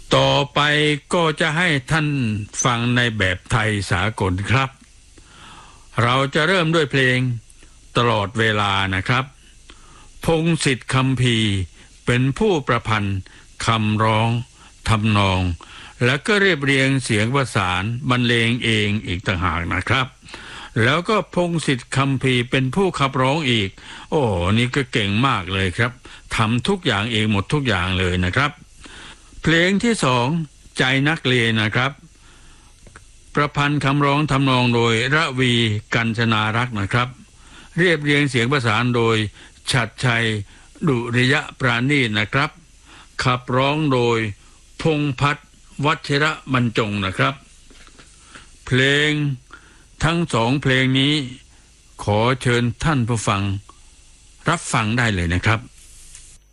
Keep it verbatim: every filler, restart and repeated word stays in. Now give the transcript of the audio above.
ต่อไปก็จะให้ท่านฟังในแบบไทยสากลครับเราจะเริ่มด้วยเพลงตลอดเวลานะครับพงษ์สิทธิ์คำพีร์เป็นผู้ประพันธ์คำร้องทำนองและก็เรียบเรียงเสียงประสานบรรเลงเองอีกต่างหากนะครับแล้วก็พงษ์สิทธิ์คำพีร์เป็นผู้ขับร้องอีกโอ้นี่ก็เก่งมากเลยครับทำทุกอย่างเองหมดทุกอย่างเลยนะครับเพลงที่สองใจนักเลงนะครับประพันธ์คำร้องทำนองโดยระวีกัญชนารักษ์นะครับเรียบเรียงเสียงประสานโดยฉัตรชัยดุริยปราณีตนะครับขับร้องโดยพงษ์พัฒน์วัชระบรรจงนะครับเพลงทั้งสองเพลงนี้ขอเชิญท่านผู้ฟังรับฟังได้เลยนะครับ